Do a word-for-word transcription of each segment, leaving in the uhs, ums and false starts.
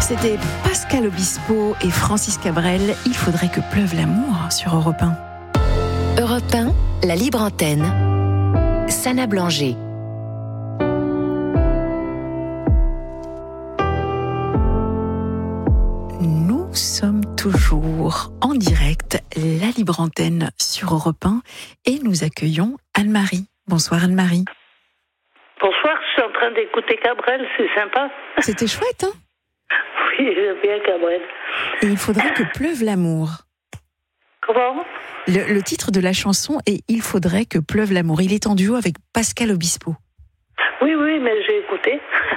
C'était Pascal Obispo et Francis Cabrel. Il faudrait que pleuve l'amour sur Europe un. Europe un, la libre antenne. Sana Blanger. Nous sommes toujours en direct, la libre antenne sur Europe un, et nous accueillons Anne-Marie. Bonsoir Anne-Marie. Bonsoir, je suis en train d'écouter Cabrel, c'est sympa. C'était chouette, hein? Oui, j'aime bien Cabrel. Et il faudrait que pleuve l'amour. Comment? Le, le titre de la chanson est « Il faudrait que pleuve l'amour ». Il est en duo avec Pascal Obispo. Oui, oui, mais j'ai écouté.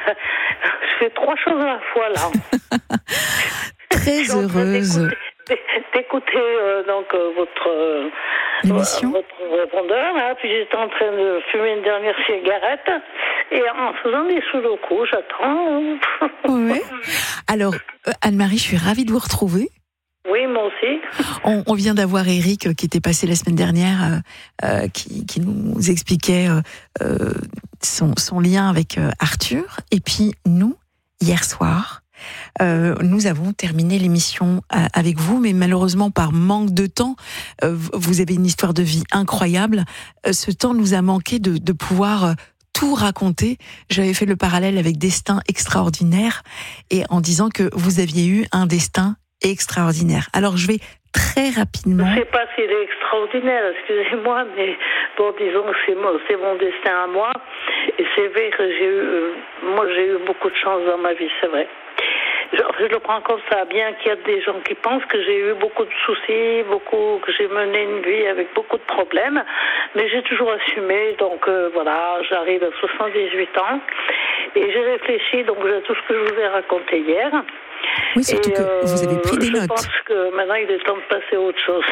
Je fais trois choses à la fois, là. Très heureuse d'écouter euh, donc euh, votre euh, l'émission, votre répondeur, là, puis j'étais en train de fumer une dernière cigarette et en faisant des sudoku, j'attends. Oui. Alors euh, Anne-Marie, je suis ravie de vous retrouver. Oui, moi aussi. On, on vient d'avoir Eric qui était passé la semaine dernière, euh, euh, qui, qui nous expliquait euh, euh, son, son lien avec euh, Arthur. Et puis nous, hier soir, Euh, nous avons terminé l'émission euh, avec vous, mais malheureusement par manque de temps, euh, vous avez une histoire de vie incroyable. Euh, ce temps nous a manqué de, de pouvoir euh, tout raconter. J'avais fait le parallèle avec Destin extraordinaire et en disant que vous aviez eu un destin extraordinaire. Alors je vais très rapidement. Je ne sais pas s'il est extraordinaire, excusez-moi, mais bon, disons que c'est mon, c'est mon destin à moi. Et c'est vrai que j'ai eu, euh, moi j'ai eu beaucoup de chance dans ma vie, c'est vrai. Je, je le prends comme ça, bien qu'il y a des gens qui pensent que j'ai eu beaucoup de soucis, beaucoup, que j'ai mené une vie avec beaucoup de problèmes, mais j'ai toujours assumé, donc euh, voilà, j'arrive à soixante-dix-huit ans, et j'ai réfléchi donc à tout ce que je vous ai raconté hier. Oui, surtout et, que euh, vous avez pris des je notes. Je pense que maintenant il est temps de passer à autre chose.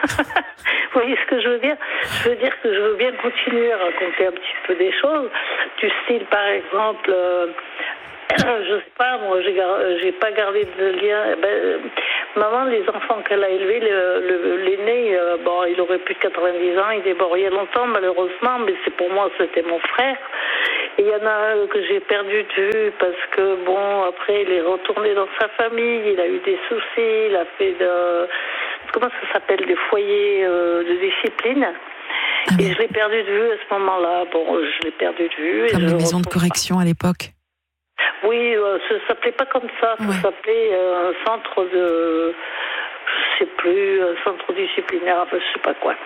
Vous voyez ce que je veux dire? Je veux dire que je veux bien continuer à raconter un petit peu des choses, du style par exemple... Euh, je sais pas, moi, j'ai, gar... j'ai pas gardé de lien. Ben, euh, maman, les enfants qu'elle a élevés, le, le, l'aîné, euh, bon, il aurait plus de quatre-vingt-dix ans, il est mort il y a longtemps, malheureusement, mais c'est pour moi, c'était mon frère. Et il y en a un que j'ai perdu de vue parce que, bon, après, il est retourné dans sa famille, il a eu des soucis, il a fait de. Comment ça s'appelle? Des foyers euh, de discipline. Ah, et je l'ai perdu de vue à ce moment-là. Bon, je l'ai perdu de vue. Comme et les je maisons de correction à l'époque. Oui, euh, ça s'appelait pas comme ça. Ça ouais. s'appelait euh, un centre de, je sais plus, un centre disciplinaire, enfin, je sais pas quoi.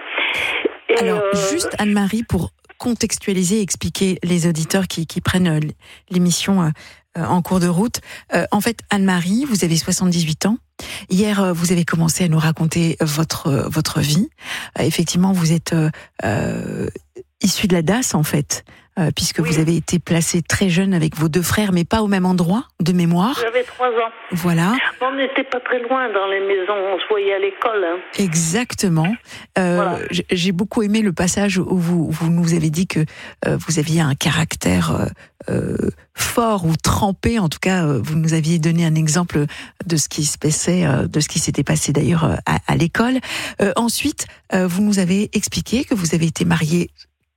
Et alors, euh... juste Anne-Marie, pour contextualiser et expliquer les auditeurs qui, qui prennent l'émission euh, en cours de route. Euh, en fait, Anne-Marie, vous avez soixante-dix-huit ans. Hier, euh, vous avez commencé à nous raconter votre euh, votre vie. Euh, effectivement, vous êtes euh, euh, issu de la D A S, en fait. Euh, puisque oui. vous avez été placé très jeune avec vos deux frères, mais pas au même endroit, de mémoire. J'avais trois ans. Voilà. On n'était pas très loin dans les maisons, on se voyait à l'école. Hein. Exactement. Euh, voilà. J'ai beaucoup aimé le passage où vous, vous nous avez dit que euh, vous aviez un caractère euh, fort ou trempé. En tout cas, euh, vous nous aviez donné un exemple de ce qui se passait, euh, de ce qui s'était passé d'ailleurs à, à l'école. Euh, ensuite, euh, vous nous avez expliqué que vous avez été marié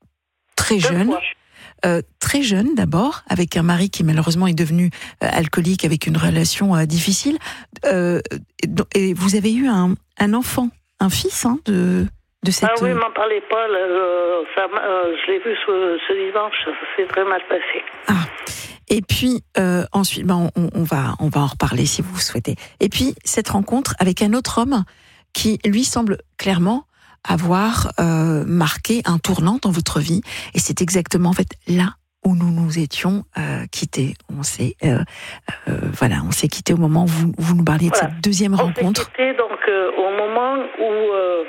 très Deux jeune. fois. Euh, très jeune d'abord, avec un mari qui malheureusement est devenu euh, alcoolique, avec une relation euh, difficile. Euh, et vous avez eu un, un enfant, un fils hein, de, de cette... Ah oui, m'en parlez pas, là, euh, ça, euh, je l'ai vu ce, ce dimanche, ça s'est très mal passé. Ah. Et puis euh, ensuite, ben, on, on, va, on va en reparler si vous souhaitez. Et puis cette rencontre avec un autre homme qui lui semble clairement avoir euh, marqué un tournant dans votre vie, et c'est exactement en fait là où nous nous étions euh, quittés. On s'est euh, euh, voilà, on s'est quittés au moment où vous, vous nous parliez voilà. de cette deuxième on rencontre. On s'est quittés donc euh, au moment où euh,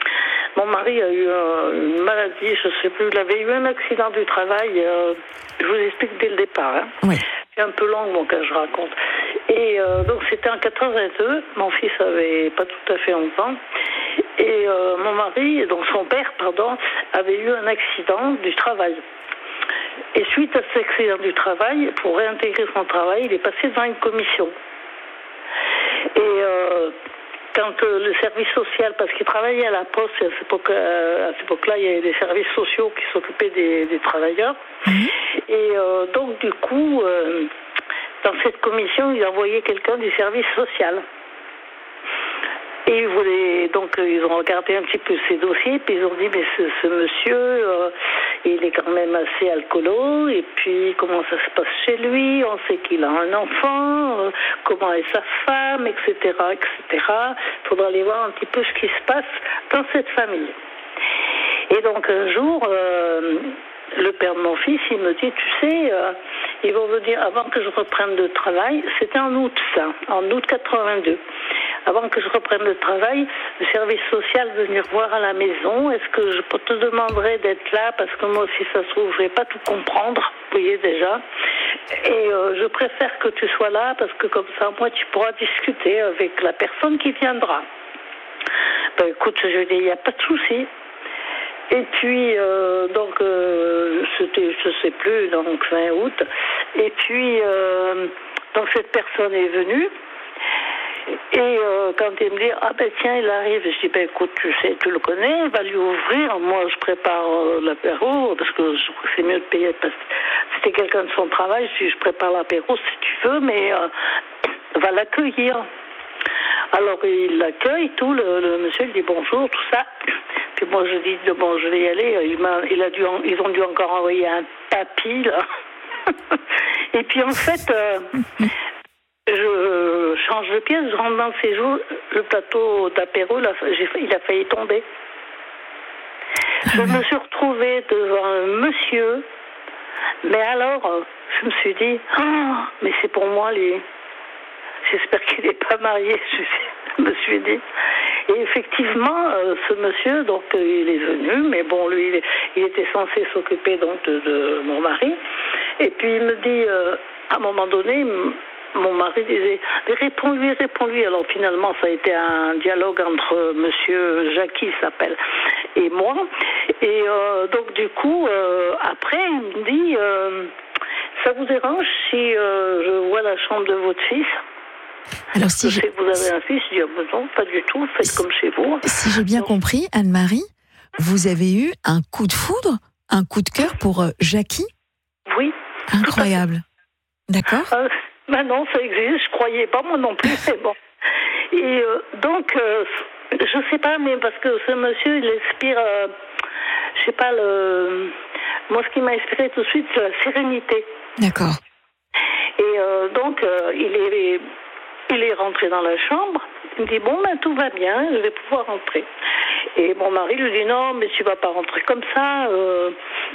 mon mari a eu euh, une maladie, je sais plus, il avait eu un accident du travail. Euh, je vous explique dès le départ. Hein. Oui. C'est un peu long mon cas, je raconte. Et euh, donc c'était en quatre-vingt-deux. Mon fils avait pas tout à fait onze ans. Et euh, mon mari, donc son père, pardon, avait eu un accident du travail. Et suite à cet accident du travail, pour réintégrer son travail, il est passé devant une commission. Et euh, quand euh, le service social, parce qu'il travaillait à la poste, à cette, époque, euh, à cette époque-là, il y avait des services sociaux qui s'occupaient des, des travailleurs. Mmh. Et euh, donc, du coup, euh, dans cette commission, il a envoyé quelqu'un du service social. Et ils voulaient, donc ils ont regardé un petit peu ses dossiers, puis ils ont dit, mais ce, ce monsieur, euh, il est quand même assez alcoolo, et puis comment ça se passe chez lui, on sait qu'il a un enfant, euh, comment est sa femme, et cetera, et cetera. Il faudra aller voir un petit peu ce qui se passe dans cette famille. Et donc un jour, euh, le père de mon fils, il me dit, tu sais, euh, ils vont venir, avant que je reprenne le travail, c'était en août ça, en août quatre-vingt-deux. Avant que je reprenne le travail, le service social va venir voir à la maison. Est-ce que je te demanderais d'être là? Parce que moi, si ça se trouve, je vais pas tout comprendre. Vous voyez déjà. Et euh, je préfère que tu sois là parce que comme ça, moi, tu pourras discuter avec la personne qui viendra. Ben écoute, je dis, il n'y a pas de souci. Et puis, euh, donc, euh, c'était, je sais plus, donc fin août. Et puis, euh, donc cette personne est venue. Et euh, quand il me dit, ah ben tiens, il arrive, je dis, ben écoute, tu sais, tu le connais, va lui ouvrir, moi je prépare euh, l'apéro, parce que je trouve que c'est mieux de payer, parce que c'était quelqu'un de son travail, je dis, je prépare l'apéro si tu veux, mais euh, va l'accueillir. Alors il l'accueille, tout, le, le monsieur, il dit bonjour, tout ça. Puis moi je dis, bon, je vais y aller, il m'a, il a dû, ils ont dû encore envoyer un tapis, là. Et puis en fait... Euh, je change de pièce, je rentre dans ses jours, le plateau d'apéro, il a, il a failli tomber. Je me suis retrouvée devant un monsieur, mais alors, je me suis dit, oh, mais c'est pour moi, lui. J'espère qu'il n'est pas marié, je me suis dit. Et effectivement, euh, ce monsieur, donc, euh, il est venu, mais bon, lui, il, il était censé s'occuper donc de, de mon mari. Et puis, il me dit, euh, à un moment donné, mon mari disait, mais réponds-lui, réponds-lui. Alors finalement, ça a été un dialogue entre monsieur Jackie s'appelle et moi. Et euh, donc du coup, euh, après, il me dit, euh, ça vous dérange si euh, je vois la chambre de votre fils? Alors si je sais que vous avez un fils, je dis, ah, non, pas du tout, faites si, comme chez vous. Si j'ai bien donc, compris, Anne-Marie, vous avez eu un coup de foudre, un coup de cœur pour euh, Jackie? Oui. Incroyable. D'accord. Euh, Maintenant, ça existe, je croyais pas, moi non plus, mais bon. Et euh, donc, euh, je sais pas, mais parce que ce monsieur, il inspire, euh, je sais pas, le... moi, ce qui m'a inspiré tout de suite, c'est la sérénité. D'accord. Et euh, donc, euh, il est, il est rentré dans la chambre, il me dit, bon, ben, tout va bien, je vais pouvoir rentrer. Et mon mari lui dit, non, mais tu vas pas rentrer comme ça, euh...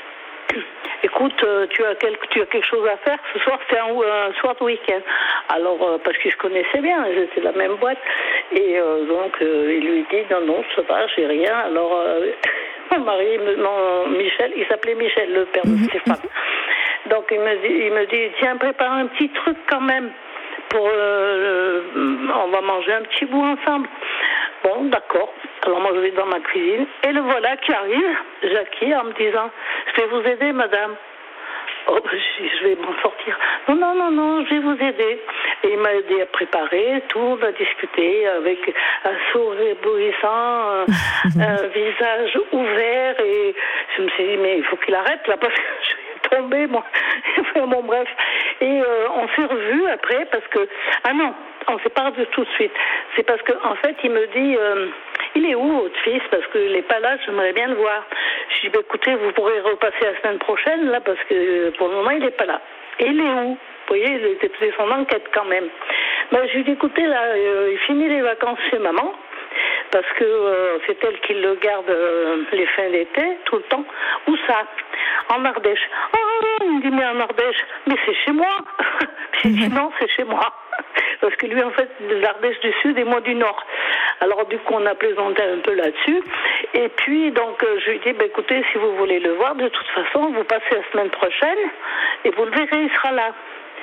Écoute, euh, tu as quelque, tu as quelque chose à faire. Ce soir, c'est un, un soir de week-end. Alors, euh, parce qu'ils se connaissaient bien, ils étaient de la même boîte. Et euh, donc, euh, il lui dit, non, non, ça va, j'ai rien. Alors, euh, mon mari, non, Michel, il s'appelait Michel, le père de Stéphane. Donc, il me dit, il me dit, tiens, prépare un petit truc quand même. Pour, euh, on va manger un petit bout ensemble. Bon, d'accord. Alors moi je vais dans ma cuisine et le voilà qui arrive, Jackie, en me disant, je vais vous aider, madame. Oh, je vais m'en sortir. Non, non, non, non, je vais vous aider. Et il m'a aidé à préparer, tout, à discuter avec un sourire éblouissant, un, un visage ouvert. Et je me suis dit, mais il faut qu'il arrête là parce que je vais tomber, moi. Bon, bref. Et euh, on s'est revus après parce que, ah non, on ne s'est pas revus tout de suite. C'est parce qu'en en fait, il me dit, euh, il est où votre fils? Parce qu'il n'est pas là, j'aimerais bien le voir. Je dis, bah, écoutez, vous pourrez repasser la semaine prochaine, là, parce que pour le moment, il n'est pas là. Et il est où? Vous voyez, il était faisait son enquête quand même. Ben, je lui dis, écoutez, là, euh, il finit les vacances chez maman, parce que euh, c'est elle qui le garde euh, les fins d'été, tout le temps. Où ça? En Ardèche. Oh, il me dit, mais en Ardèche, mais c'est chez moi. J'ai dit, non, c'est chez moi. Parce que lui, en fait, l'Ardèche du Sud et moi du Nord. Alors, du coup, on a plaisanté un peu là-dessus. Et puis, donc, euh, je lui dis, bah, écoutez, si vous voulez le voir, de toute façon, vous passez la semaine prochaine et vous le verrez, il sera là.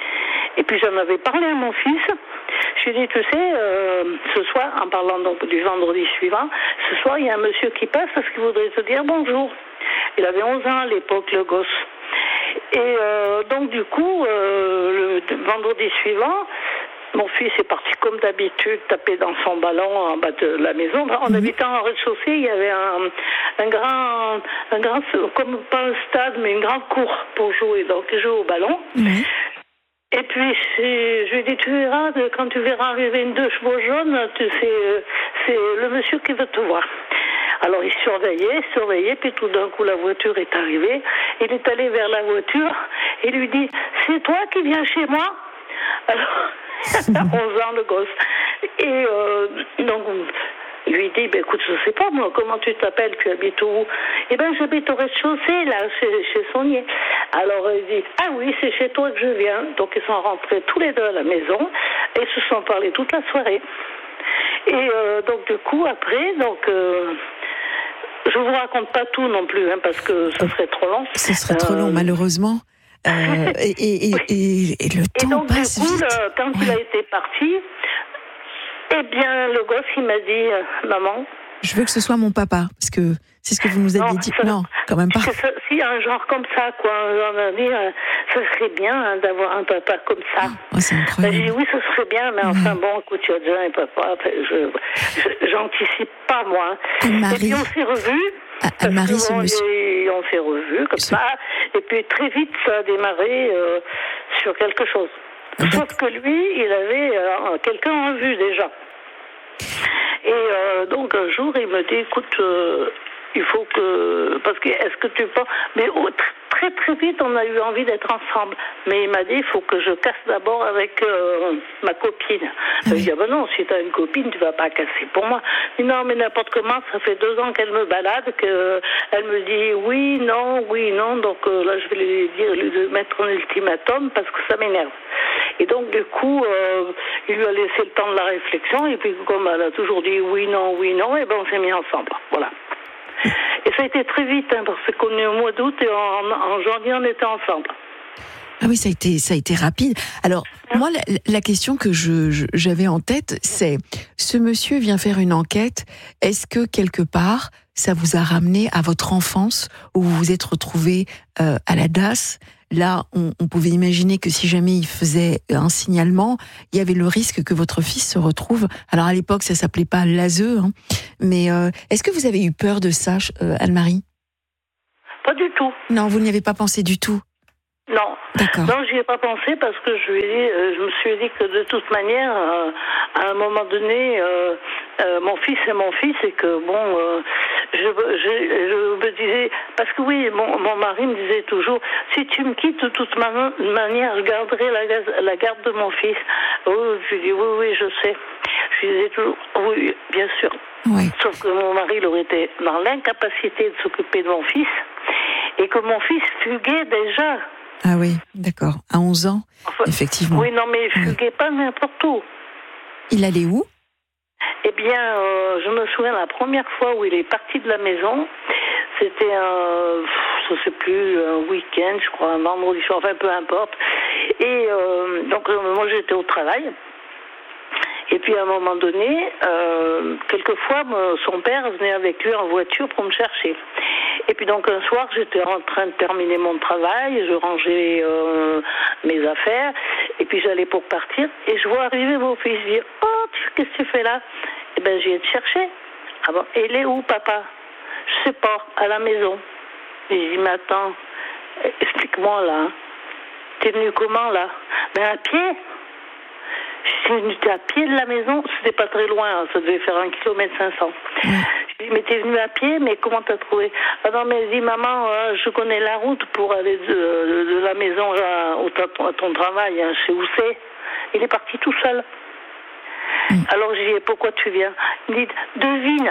Et puis, j'en avais parlé à mon fils. Je lui ai dit, tu sais, euh, ce soir, en parlant donc du vendredi suivant, ce soir, il y a un monsieur qui passe parce qu'il voudrait te dire bonjour. Il avait onze ans à l'époque, le gosse. Et euh, donc, du coup, euh, le vendredi suivant, mon fils est parti comme d'habitude taper dans son ballon en bas de la maison. En habitant en rez-de-chaussée, il y avait un, un grand, un grand, comme pas un stade, mais une grande cour pour jouer. Donc, il joue au ballon. Mmh. Et puis, je lui ai dit, tu verras, quand tu verras arriver une deux chevaux jaunes, c'est, c'est le monsieur qui veut te voir. Alors, il surveillait, surveillait, puis tout d'un coup, la voiture est arrivée. Il est allé vers la voiture et lui dit, c'est toi qui viens chez moi? Alors, onze ans, le gosse. Et euh, donc, lui dit, ben, écoute, je sais pas, moi, comment tu t'appelles, tu habites où? Eh ben, j'habite au rez-de-chaussée, là, chez, chez Saunier. Alors, il dit, ah oui, c'est chez toi que je viens. Donc, ils sont rentrés tous les deux à la maison et se sont parlé toute la soirée. Et euh, donc, du coup, après, donc, euh, je vous raconte pas tout non plus, hein, parce que ça serait trop long. Ce serait trop long, euh... malheureusement. Euh, et, et, et, et, et le et temps donc, passe du coup, vite. Le, quand ouais. il a été parti, eh bien, le gosse, il m'a dit, euh, maman... Je veux que ce soit mon papa, parce que c'est ce que vous nous aviez dit. Ça, non, quand même pas. Ça, si, un genre comme ça, quoi. On a dit, euh, ça serait bien hein, d'avoir un papa comme ça. Oh, c'est incroyable. J'ai dit, oui, ça serait bien, mais enfin, mmh. bon, écoute, tu as déjà un papa. Je, je, j'anticipe pas, moi. Anne-Marie. Et puis, on s'est revus. Anne-Marie, ce on, monsieur... est, on s'est revus, comme ce... ça. Et puis, très vite, ça a démarré euh, sur quelque chose. Sauf que lui, il avait euh, quelqu'un en vue, déjà. Et euh, donc un jour, il me dit, écoute, euh, il faut que... Parce que, est-ce que tu penses... Mais oh, très très vite, on a eu envie d'être ensemble. Mais il m'a dit, il faut que je casse d'abord avec euh, ma copine. Je lui ai dit, ah ben non, si tu as une copine, tu vas pas casser pour moi. Il dit, non, mais n'importe comment, ça fait deux ans qu'elle me balade, qu'elle me dit oui, non, oui, non. Donc euh, là, je vais lui dire, lui mettre un ultimatum parce que ça m'énerve. Et donc, du coup, euh, il lui a laissé le temps de la réflexion. Et puis, comme elle a toujours dit oui, non, oui, non, et ben on s'est mis ensemble. Voilà. Et ça a été très vite, hein, parce qu'on est au mois d'août et en, en janvier, on était ensemble. Ah oui, ça a été, ça a été rapide. Alors, hein? moi, la, la question que je, je, j'avais en tête, c'est, ce monsieur vient faire une enquête, est-ce que quelque part, ça vous a ramené à votre enfance, où vous vous êtes retrouvés euh, à la D A S? Là, on, on pouvait imaginer que si jamais il faisait un signalement, il y avait le risque que votre fils se retrouve. Alors à l'époque, ça s'appelait pas l'A S E, hein, mais euh, est-ce que vous avez eu peur de ça, euh, Anne-Marie? Pas du tout. Non, vous n'y avez pas pensé du tout. Non. D'accord. Non, j'y ai pas pensé parce que je lui ai dit, euh, je me suis dit que de toute manière, euh, à un moment donné, euh, euh, mon fils est mon fils et que bon, euh, je, je, je me disais, parce que oui, mon, mon mari me disait toujours, si tu me quittes de toute man- manière, je garderai la, la garde de mon fils. Oui, je lui dis oui, oui, je sais. Je lui disais toujours, oui, bien sûr. Oui. Sauf que mon mari, il aurait été dans l'incapacité de s'occuper de mon fils et que mon fils fuguait déjà. Ah oui, d'accord. À onze ans, enfin, effectivement. Oui, non, mais il fuguait oui. pas n'importe où. Il allait où? Eh bien, euh, je me souviens la première fois où il est parti de la maison, c'était un, je ne sais plus, un week-end, je crois, un vendredi soir, enfin peu importe. Et euh, donc, euh, moi j'étais au travail. Et puis à un moment donné, euh, quelquefois, son père venait avec lui en voiture pour me chercher. Et puis donc un soir, j'étais en train de terminer mon travail, je rangeais euh, mes affaires, et puis j'allais pour partir, et je vois arriver mon fils dire « Oh, qu'est-ce que tu fais là ?» Eh bien, je viens te chercher. « Ah bon, et il est où, papa ?»« Je sais pas, à la maison. » Et je dis « Mais attends, explique-moi là. T'es venu comment là ?»« Ben à pied. » Je suis venue à pied de la maison, c'était pas très loin, hein, ça devait faire un kilomètre cinq cents. Mmh. Je dis, mais t'es venue à pied, mais comment t'as trouvé? Ah non, mais dis, maman, euh, je connais la route pour aller de, de, de la maison là, à, ton, à ton travail, hein, je sais où c'est. Il est parti tout seul. Mmh. Alors je dis, pourquoi tu viens? Il me dit, devine.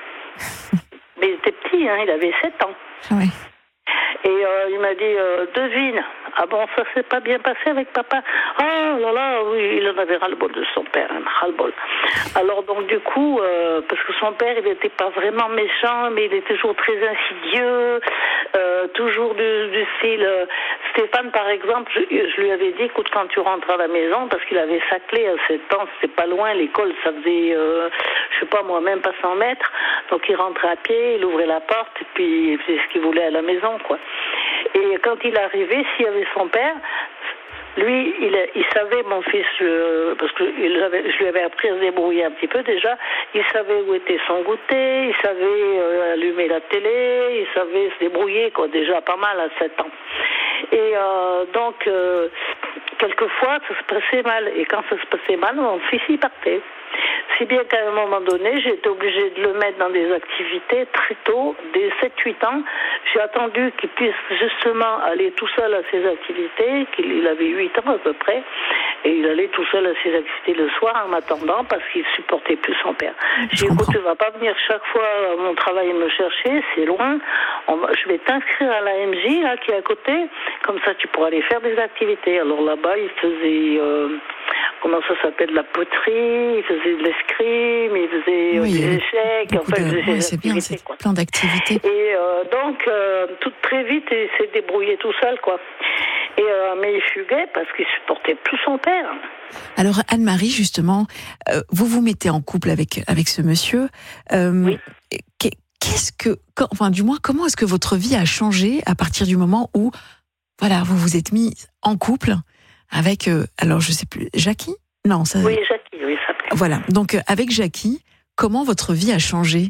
Mais il était petit, hein, il avait sept ans. Oui. Et euh, il m'a dit, euh, devine. Ah bon, ça s'est pas bien passé avec papa? Ah là là, oui, il en avait ras-le-bol de son père, hein, ras-le-bol. Alors donc du coup, euh, parce que son père, il n'était pas vraiment méchant, mais il était toujours très insidieux, euh, toujours du, du style... Euh, Stéphane, par exemple, je, je lui avais dit, écoute, quand tu rentres à la maison, parce qu'il avait sa clé à sept ans, c'était pas loin, l'école, ça faisait, euh, je sais pas moi, même pas cent mètres, donc il rentrait à pied, il ouvrait la porte, et puis il faisait ce qu'il voulait à la maison, quoi. Et quand il arrivait, s'il y avait son père, lui, il, il savait, mon fils, euh, parce que il avait, je lui avais appris à se débrouiller un petit peu déjà, il savait où était son goûter, il savait euh, allumer la télé, il savait se débrouiller, quoi, déjà pas mal à sept ans. Et euh, donc, euh, quelquefois, ça se passait mal. Et quand ça se passait mal, mon fils y partait. Si bien qu'à un moment donné, j'ai été obligée de le mettre dans des activités très tôt, dès sept huit ans. J'ai attendu qu'il puisse justement aller tout seul à ses activités, qu'il il avait huit ans à peu près, et il allait tout seul à ses activités le soir en m'attendant parce qu'il supportait plus son père. J'ai dit, écoute, tu vas pas venir chaque fois à mon travail me chercher, c'est loin. On va, je vais t'inscrire à la M J, là, qui est à côté, comme ça tu pourras aller faire des activités. Alors là-bas, il faisait... Euh, comment ça s'appelle, la poterie, il faisait de l'escrime, il faisait euh, oui, des échecs, enfin, il faisait ouais, des c'est bien, activités, c'est quoi. Plein d'activités. Et euh, donc, euh, tout très vite, il s'est débrouillé tout seul, quoi. Et, euh, mais il fuguait parce qu'il supportait plus son père. Alors, Anne-Marie, justement, euh, vous vous mettez en couple avec, avec ce monsieur. Euh, oui. Qu'est-ce que, quand, enfin, du moins, comment est-ce que votre vie a changé à partir du moment où, voilà, vous vous êtes mis en couple avec, euh, alors je sais plus, Jackie? Non, ça. Oui, Jackie, oui, ça plaît. Voilà. Donc, euh, avec Jackie, comment votre vie a changé?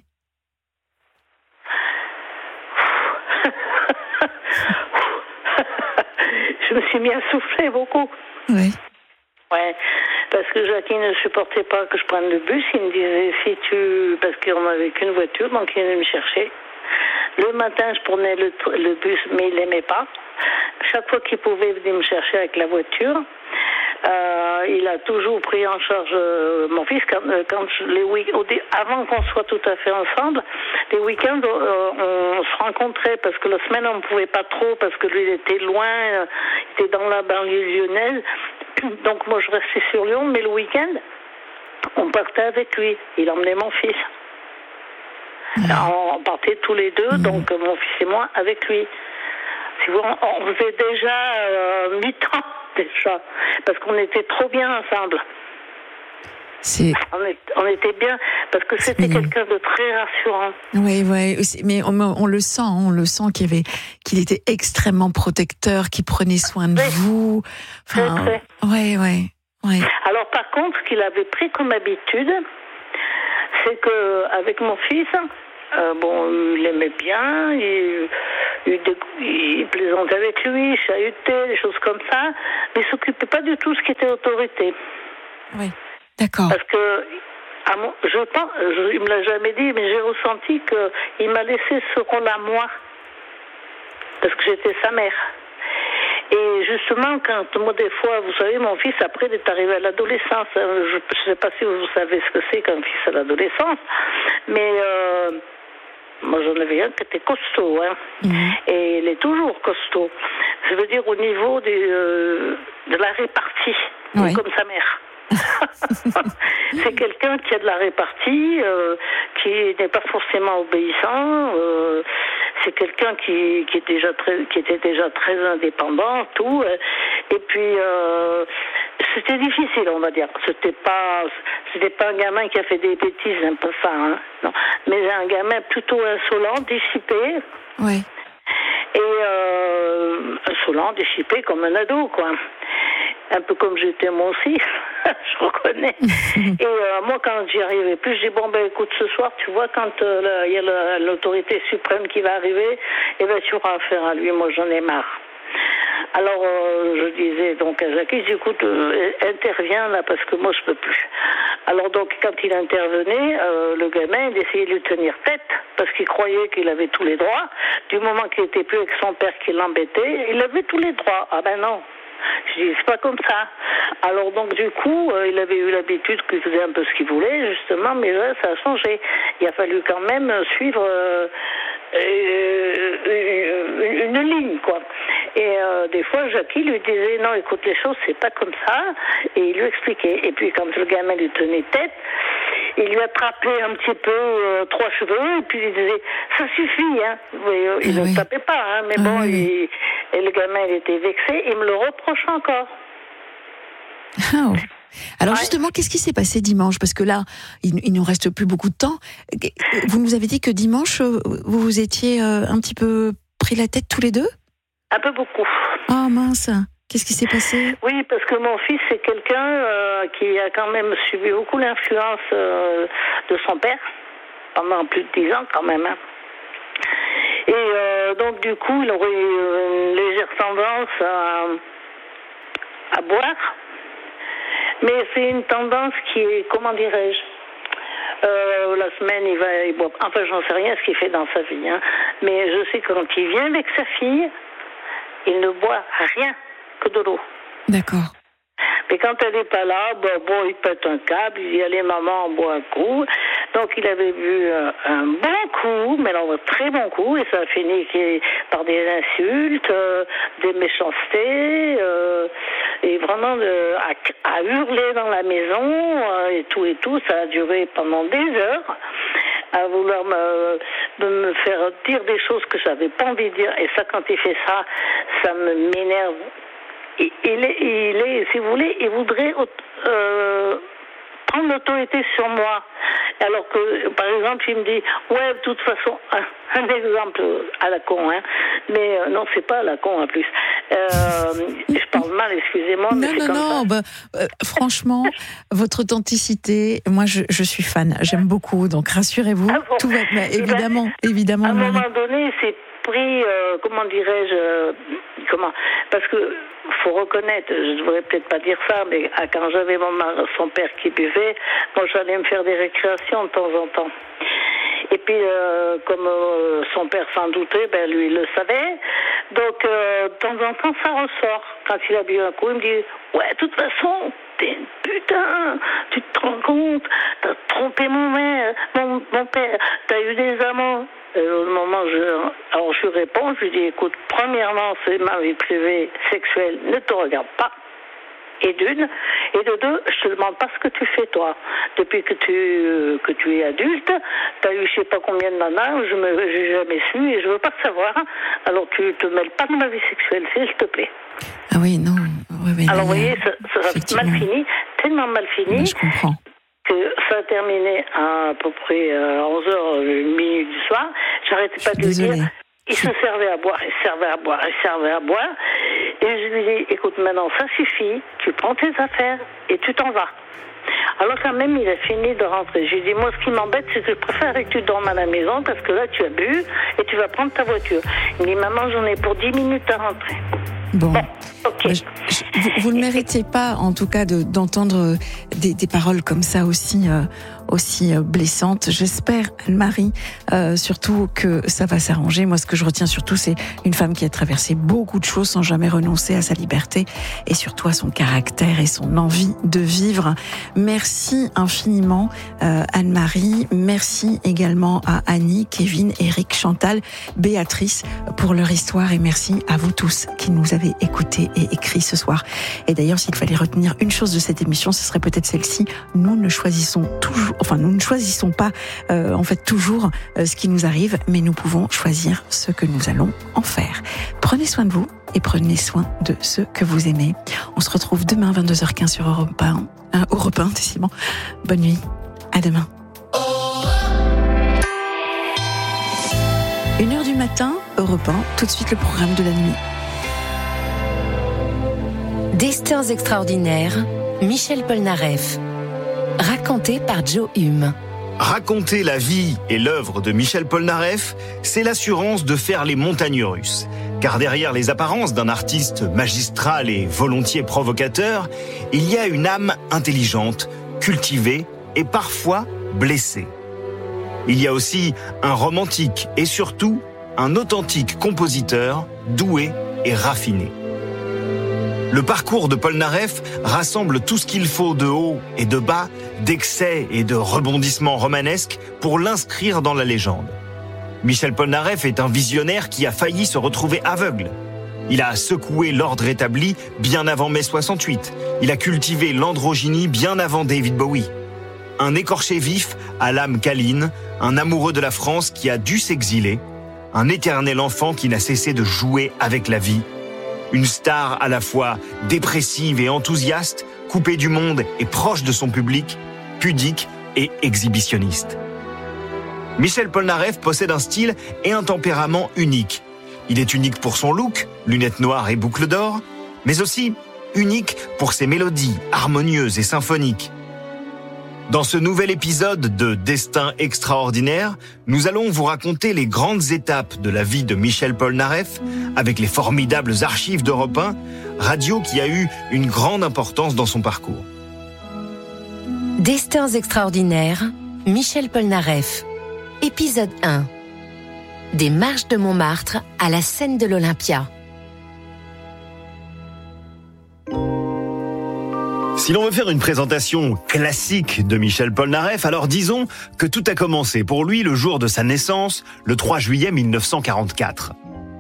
Je me suis mis à souffler beaucoup. Oui. Ouais, parce que Jackie ne supportait pas que je prenne le bus. Il me disait, si tu... Parce qu'on n'avait qu'une voiture, donc il venait me chercher. Le matin, je prenais le, le bus, mais il n'aimait pas. Chaque fois qu'il pouvait venir me chercher avec la voiture, euh, il a toujours pris en charge euh, mon fils. Quand, euh, quand je, les week- avant qu'on soit tout à fait ensemble, les week-ends, euh, on, on se rencontrait parce que la semaine, on ne pouvait pas trop parce que lui, il était loin, euh, il était dans la banlieue lyonnaise. Donc moi, je restais sur Lyon, mais le week-end, on partait avec lui. Il emmenait mon fils. Mmh. On partait tous les deux, mmh. donc mon fils et moi, avec lui. Si vous, on faisait déjà euh, huit ans, déjà, parce qu'on était trop bien ensemble. C'est... On, est, on était bien, parce que c'était quelqu'un de très rassurant. Oui, oui, mais on, on le sent, on le sent qu'il, avait, qu'il était extrêmement protecteur, qu'il prenait soin de oui. vous. Enfin, très, très. Oui, oui, oui. Alors par contre, ce qu'il avait pris comme habitude, c'est qu'avec mon fils, euh, bon, il aimait bien, il, il, il plaisantait avec lui, il chahutait, des choses comme ça, mais il ne s'occupait pas du tout de ce qui était autorité. Oui. D'accord. Parce que, à mon, je pense, je, il me l'a jamais dit, mais j'ai ressenti qu'il m'a laissé ce rôle à moi, parce que j'étais sa mère. Et justement, quand moi, des fois, vous savez, mon fils, après, il est arrivé à l'adolescence. Je ne sais pas si vous savez ce que c'est qu'un fils à l'adolescence, mais euh, moi, j'en avais un qui était costaud, hein. Mmh. Et il est toujours costaud. Je veux dire, au niveau des, euh, de la répartie, oui. Comme sa mère. C'est quelqu'un qui a de la répartie, euh, qui n'est pas forcément obéissant. Euh, c'est quelqu'un qui, qui est déjà très, qui était déjà très indépendant, tout. Et puis euh, c'était difficile, on va dire. C'était pas, c'était pas un gamin qui a fait des bêtises, un peu ça, hein, non. Mais un gamin plutôt insolent, dissipé. Oui. Et euh, insolent, dissipé comme un ado, quoi. Un peu comme j'étais moi aussi, je reconnais. Et euh, moi, quand j'y arrivais plus, je dis, bon, ben écoute, ce soir, tu vois, quand il euh, y a la, l'autorité suprême qui va arriver, eh ben, tu auras affaire à lui, moi, j'en ai marre. Alors, euh, je disais donc à Jackie, écoute, euh, interviens là, parce que moi, je peux plus. Alors, donc, quand il intervenait, euh, le gamin, il essayait de lui tenir tête, parce qu'il croyait qu'il avait tous les droits. Du moment qu'il n'était plus avec son père qui l'embêtait, il avait tous les droits. Ah ben non. Je dis, c'est pas comme ça. Alors donc du coup, euh, il avait eu l'habitude qu'il faisait un peu ce qu'il voulait, justement, mais là, ça a changé. Il a fallu quand même suivre euh, euh, une, une ligne, quoi. Et euh, des fois, Jackie lui disait, non, écoute, les choses, c'est pas comme ça, et il lui expliquait. Et puis quand le gamin lui tenait tête, il lui attrapait un petit peu euh, trois cheveux, et puis il disait, ça suffit, hein. Oui, il ne oui. tapait pas, hein, mais bon, oui. il, et le gamin, il était vexé, il me le reproche encore. Oh. Alors ouais. Justement, qu'est-ce qui s'est passé dimanche? Parce que là, il, il nous reste plus beaucoup de temps. Vous nous avez dit que dimanche, vous vous étiez un petit peu pris la tête tous les deux? Un peu beaucoup. Oh mince. Qu'est-ce qui s'est passé? Oui, parce que mon fils, c'est quelqu'un euh, qui a quand même subi beaucoup l'influence euh, de son père, pendant plus de dix ans quand même. Hein. Et euh, donc, du coup, il aurait une légère tendance à, à boire. Mais c'est une tendance qui est, comment dirais-je, euh, la semaine, il va, il boit. Enfin, j'en sais rien ce qu'il fait dans sa vie, hein. Mais je sais que quand il vient avec sa fille, il ne boit rien que de l'eau. D'accord. Mais quand elle n'est pas là, bon, bon, il pète un câble, il dit allez maman, on boit un coup. Donc il avait bu un, un bon coup, mais alors un très bon coup, et ça a fini par des insultes, euh, des méchancetés, euh, et vraiment de, à, à hurler dans la maison, euh, et tout et tout. Ça a duré pendant des heures, à vouloir me, de me faire dire des choses que j'avais pas envie de dire. Et ça, quand il fait ça, ça me m'énerve. Il est, il est, si vous voulez, il voudrait euh, prendre l'autorité sur moi. Alors que, par exemple, il me dit, ouais, de toute façon, un, un exemple à la con, hein, mais euh, non, c'est pas à la con en plus. Euh, je parle mal, excusez-moi, mais non, c'est non, comme non, ça. bah, euh, franchement, votre authenticité, moi, je, je suis fan, j'aime beaucoup, donc rassurez-vous, Ah bon. tout va, bah, évidemment, ben, évidemment. À un Marie. moment donné, c'est pris, euh, comment dirais-je, euh, comment, parce que faut reconnaître, je devrais peut-être pas dire ça, mais quand j'avais mon mari, son père qui buvait, moi j'allais me faire des récréations de temps en temps. Et puis, euh, comme euh, son père s'en doutait, ben lui il le savait. Donc, euh, de temps en temps, ça ressort. Quand il a bu un coup, il me dit « Ouais, de toute façon, t'es une putain, tu te rends compte, t'as trompé mon, mère, mon, mon père, t'as eu des amants. » Et au moment où je, alors je lui réponds, je lui dis « Écoute, premièrement, c'est ma vie privée sexuelle, ne te regarde pas. » Et d'une, et de deux, je te demande pas ce que tu fais toi. Depuis que tu que tu es adulte, t'as eu je sais pas combien de nanas, je me j'ai jamais su et je veux pas savoir. Alors tu te mêles pas de ma vie sexuelle, s'il te plaît. Ah oui, non. Oui, oui, alors vous là, voyez, ça, ça a mal fini, tellement mal fini. Là, je comprends. Que ça a terminé à, à peu près à onze heures minuit du soir. J'arrêtais pas de lui dire. Il se servait à boire, il servait à boire, il servait à boire. Et je lui dis, écoute, maintenant, ça suffit. Tu prends tes affaires et tu t'en vas. Alors quand même, il a fini de rentrer. Je lui dis, moi, ce qui m'embête, c'est que je préfère que tu dormes à la maison parce que là, tu as bu et tu vas prendre ta voiture. Il me dit, maman, j'en ai pour dix minutes à rentrer. Bon. Bon. Okay. Je, je, vous, vous ne méritez pas, en tout cas, de, d'entendre des, des paroles comme ça aussi, euh, aussi euh, blessantes. J'espère, Anne-Marie, euh, surtout que ça va s'arranger. Moi, ce que je retiens surtout, c'est une femme qui a traversé beaucoup de choses sans jamais renoncer à sa liberté et surtout à son caractère et son envie de vivre. Merci infiniment, euh, Anne-Marie. Merci également à Annie, Kevin, Eric, Chantal, Béatrice pour leur histoire et merci à vous tous qui nous avez écoutés et écrit ce soir. Et d'ailleurs, s'il fallait retenir une chose de cette émission, ce serait peut-être celle-ci. Nous ne choisissons toujours, enfin, nous ne choisissons pas, euh, en fait, toujours euh, ce qui nous arrive, mais nous pouvons choisir ce que nous allons en faire. Prenez soin de vous et prenez soin de ceux que vous aimez. On se retrouve demain, vingt-deux heures quinze sur Europe un, euh, Europe un, décidément. Bonne nuit. À demain. Une heure du matin, Europe un, tout de suite le programme de la nuit. Destins extraordinaires, Michel Polnareff. Raconté par Joe Hume. Raconter la vie et l'œuvre de Michel Polnareff, c'est l'assurance de faire les montagnes russes. Car derrière les apparences d'un artiste magistral et volontiers provocateur, il y a une âme intelligente, cultivée et parfois blessée. Il y a aussi un romantique et surtout un authentique compositeur doué et raffiné. Le parcours de Polnareff rassemble tout ce qu'il faut de haut et de bas, d'excès et de rebondissements romanesques pour l'inscrire dans la légende. Michel Polnareff est un visionnaire qui a failli se retrouver aveugle. Il a secoué l'ordre établi bien avant mai soixante-huit. Il a cultivé l'androgynie bien avant David Bowie. Un écorché vif à l'âme câline, un amoureux de la France qui a dû s'exiler, un éternel enfant qui n'a cessé de jouer avec la vie. Une star à la fois dépressive et enthousiaste, coupée du monde et proche de son public, pudique et exhibitionniste. Michel Polnareff possède un style et un tempérament unique. Il est unique pour son look, lunettes noires et boucles d'or, mais aussi unique pour ses mélodies harmonieuses et symphoniques. Dans ce nouvel épisode de Destins extraordinaires, nous allons vous raconter les grandes étapes de la vie de Michel Polnareff avec les formidables archives d'Europe un, radio qui a eu une grande importance dans son parcours. Destins extraordinaires, Michel Polnareff. Épisode un. Des marches de Montmartre à la scène de l'Olympia. Si l'on veut faire une présentation classique de Michel Polnareff, alors disons que tout a commencé pour lui le jour de sa naissance, le trois juillet mille neuf cent quarante-quatre.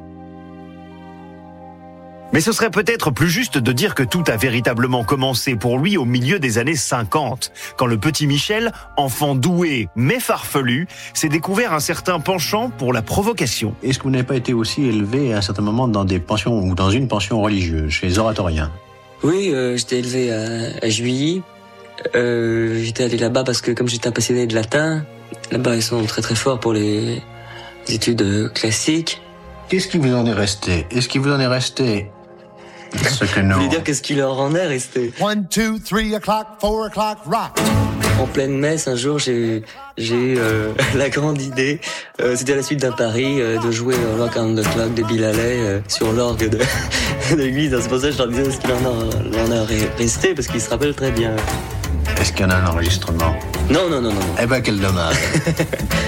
Mais ce serait peut-être plus juste de dire que tout a véritablement commencé pour lui au milieu des années cinquante, quand le petit Michel, enfant doué mais farfelu, s'est découvert un certain penchant pour la provocation. Est-ce que vous n'avez pas été aussi élevé à un certain moment dans des pensions ou dans une pension religieuse, chez les oratoriens ? Oui, euh, j'étais élevé à, à Juilly. Euh, j'étais allé là-bas parce que comme j'étais un passionné de latin, là-bas ils sont très très forts pour les, les études classiques. Qu'est-ce qui vous en est resté ? Est-ce qu'il vous en est resté ce que nous... Je voulais dire qu'est-ce qui leur en est resté. One, two, three o'clock, four o'clock, rock. En pleine messe, un jour, j'ai, j'ai eu euh, la grande idée, euh, c'était à la suite d'un pari, euh, de jouer euh, Rock on the Clock de Bill Haley euh, sur l'orgue de, de l'église. C'est pour ça que je leur disais ce qu'il en a, en a resté, parce qu'il se rappelle très bien. Est-ce qu'il y en a un enregistrement ? Non, non, non, non. Eh ben, quel dommage.